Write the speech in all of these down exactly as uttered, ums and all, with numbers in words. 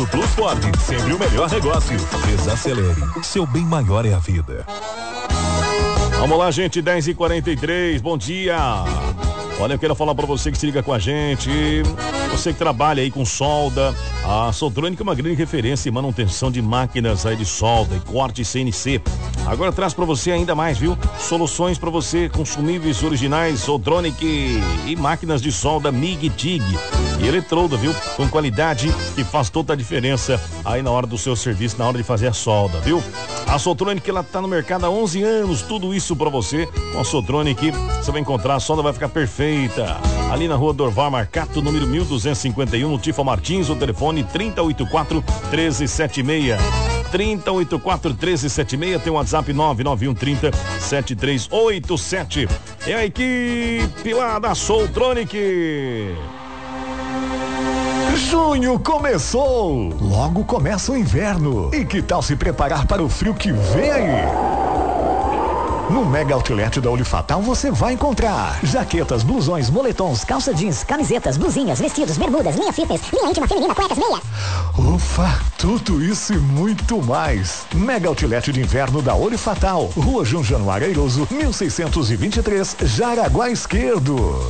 Plus Ford, sempre o melhor negócio. Desacelere, seu bem maior é a vida. Vamos lá, gente, dez e quarenta e três, bom dia. Olha, eu quero falar pra você que se liga com a gente, você que trabalha aí com solda, a Soltronic é uma grande referência em manutenção de máquinas aí de solda e corte C N C. Agora traz pra você ainda mais, viu? Soluções pra você, consumíveis originais, Soltronic e máquinas de solda M I G, T I G e eletrodo, viu? Com qualidade que faz toda a diferença aí na hora do seu serviço, na hora de fazer a solda, viu? A Soltronic, ela tá no mercado há onze anos, tudo isso pra você. Com a Soltronic, você vai encontrar, a solda vai ficar perfeita. Ali na rua Dorval Marcato, número mil duzentos e cinquenta e um, no Tifa Martins, o telefone trinta e oito quatro, treze setenta e seis. trinta e oito quatro, treze setenta e seis, tem o WhatsApp nove nove um trinta, setenta e três oitenta e sete. É a equipe lá da Soltronic. Junho começou! Logo começa o inverno. E que tal se preparar para o frio que vem aí? No Mega Outlet da Olho Fatal você vai encontrar jaquetas, blusões, moletons, calça jeans, camisetas, blusinhas, vestidos, bermudas, linha fitness, linha íntima feminina, cuecas, meia. Ufa, tudo isso e muito mais. Mega Outlet de Inverno da Olho Fatal, Rua João Januário Airoso, mil seiscentos e vinte e três, Jaraguá Esquerdo.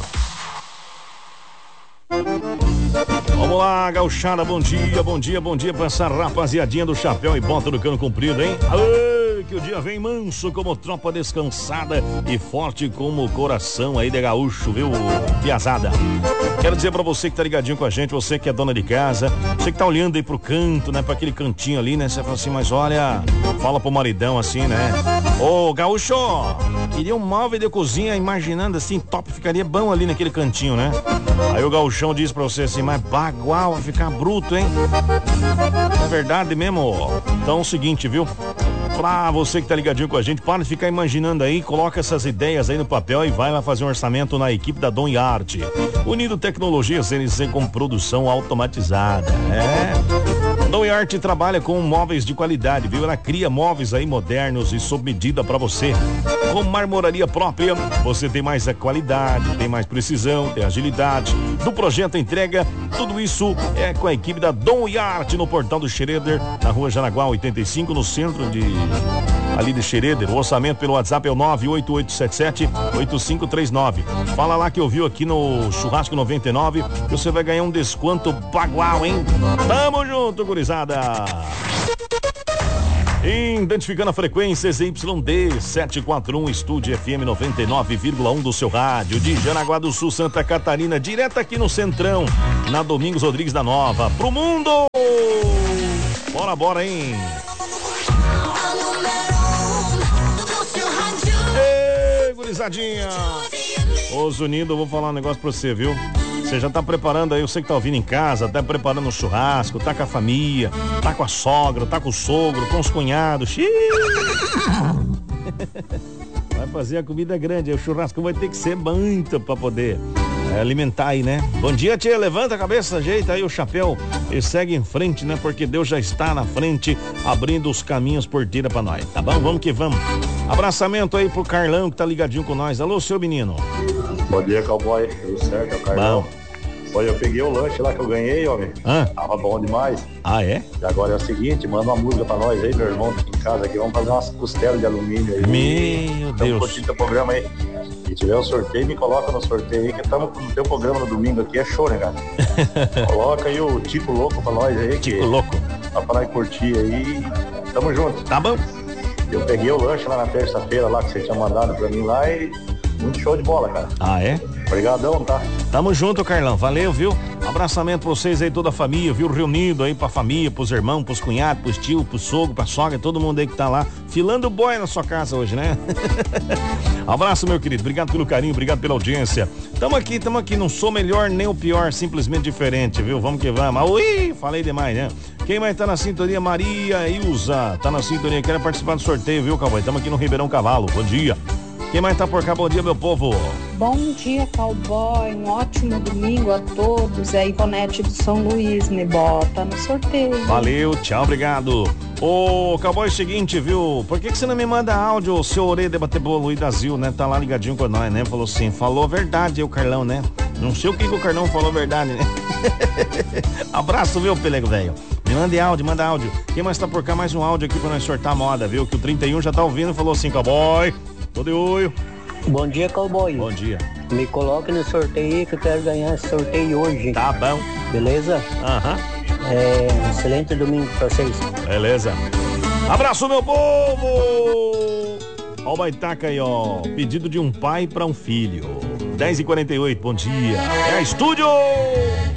Vamos lá, gauchada, bom dia, bom dia, bom dia pra essa rapaziadinha do chapéu e bota do cano comprido, hein? Aê, que o dia vem manso como tropa descansada e forte como o coração aí de gaúcho, viu, piazada? Quero dizer pra você que tá ligadinho com a gente, você que é dona de casa, você que tá olhando aí pro canto, né, pra aquele cantinho ali, né, você fala assim, mas olha, fala pro maridão assim, né? Ô, gaúcho, queria um móvel de cozinha, imaginando assim, top, ficaria bom ali naquele cantinho, né? Aí o gauchão diz pra você assim, mas bagual, vai ficar bruto, hein? É verdade mesmo? Então é o seguinte, viu? Pra você que tá ligadinho com a gente, para de ficar imaginando aí, coloca essas ideias aí no papel e vai lá fazer um orçamento na equipe da Dom e Arte. Unido Tecnologia C N C com produção automatizada, é... Dom e Arte trabalha com móveis de qualidade, viu? Ela cria móveis aí modernos e sob medida pra você. Com marmoraria própria, você tem mais a qualidade, tem mais precisão, tem agilidade do projeto, entrega, tudo isso é com a equipe da Dom e Arte no Portal do Schroeder, na rua Jaraguá oitenta e cinco, no centro de ali de Schroeder. O orçamento pelo WhatsApp é o nove oito oito sete sete oito cinco três nove. Fala lá que eu vi aqui no Churrasco noventa e nove que você vai ganhar um desconto bagual, hein? Tamo junto, gurizada! Identificando a frequência Z Y D setecentos e quarenta e um, Estúdio F M noventa e nove vírgula um do seu rádio, de Jaraguá do Sul, Santa Catarina, direto aqui no Centrão, na Domingos Rodrigues da Nova, pro mundo! Bora, bora, hein? Ei, gurizadinha! Ô, Zunido, eu vou falar um negócio pra você, viu? Você já tá preparando aí, você que tá ouvindo em casa, tá preparando um churrasco, tá com a família, tá com a sogra, tá com o sogro, com os cunhados. Xiii. Vai fazer a comida grande, aí o churrasco vai ter que ser muito pra poder é, alimentar aí, né? Bom dia, tia, levanta a cabeça, ajeita aí o chapéu e segue em frente, né? Porque Deus já está na frente, abrindo os caminhos porteira pra nós, tá bom? Vamos que vamos. Abraçamento aí pro Carlão que tá ligadinho com nós. Alô, seu menino. Bom dia, cowboy. Tudo certo, é o Carlão. Bom. Olha, eu peguei o lanche lá que eu ganhei, homem. Ah. Tava bom demais. Ah, é? E agora é o seguinte, manda uma música pra nós aí, meu irmão, aqui em casa aqui. Vamos fazer umas costelas de alumínio aí. Meu Deus. Estamos curtindo teu programa aí. Se tiver um sorteio, me coloca no sorteio aí, que estamos no teu programa no domingo aqui, é show, né, cara? Coloca aí o Tico Louco pra nós aí. Tico Louco. Pra falar e curtir aí. Tamo junto. Tá bom. Eu peguei o lanche lá na terça-feira lá que você tinha mandado pra mim lá e muito show de bola, cara. Ah, é? Obrigadão, tá? Tamo junto, Carlão. Valeu, viu? Abraçamento pra vocês aí, toda a família, viu? Reunido aí pra família, pros irmãos, pros cunhados, pros tios, pros sogro, pra sogra, todo mundo aí que tá lá, filando boi na sua casa hoje, né? Abraço, meu querido. Obrigado pelo carinho, obrigado pela audiência. Tamo aqui, tamo aqui. Não sou melhor nem o pior, simplesmente diferente, viu? Vamos que vamos. Ui, falei demais, né? Quem mais tá na sintonia? Maria Ilza. Tá na sintonia. Quer participar do sorteio, viu, cowboy? Tamo aqui no Ribeirão Cavalo. Bom dia. Quem mais tá por cá? Bom dia, meu povo. Bom dia, cowboy. Um ótimo domingo a todos. É a Ivonete do São Luís. Me bota no sorteio. Valeu, tchau, obrigado. Ô, cowboy, seguinte, viu? Por que que você não me manda áudio, o seu orelha de bater bolo, Idazil, né? Tá lá ligadinho com nós, né? Falou assim, falou a verdade aí o Carlão, né? Não sei o que, que o Carlão falou a verdade, né? Abraço, viu, pelego velho? Me mande áudio, manda áudio. Quem mais tá por cá? Mais um áudio aqui pra nós sortar a moda, viu? Que o trinta e um já tá ouvindo e falou assim, cowboy, tô de olho. Bom dia, cowboy. Bom dia. Me coloque no sorteio aí que eu quero ganhar esse sorteio hoje. Tá bom. Beleza? Aham. Uhum. É, excelente domingo pra vocês. Beleza. Abraço, meu povo! Ó o Baitaca aí, ó. Pedido de um pai pra um filho. dez e quarenta e oito, bom dia. É a Estúdio!